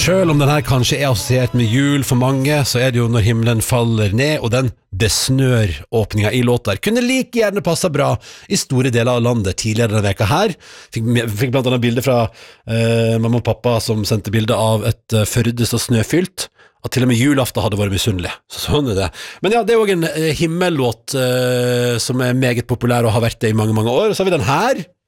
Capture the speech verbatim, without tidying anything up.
Selv om den her kanskje er assosiert med jul for mange, så er det jo når himmelen faller ned, og den det snør åpningen i låter kunne like gjerne passet bra i store deler av landet tidligere denne veka her. Fikk, fikk blant annet bilder fra uh, mamma og pappa som sendte bilder av et uh, Førde så snøfylt, at til og med julaften hadde vært misunnelig. Så sånn er det. Men ja, det er også en uh, himmellåt uh, som er meget populær og har vært det i mange, mange år. Og så har vi den her.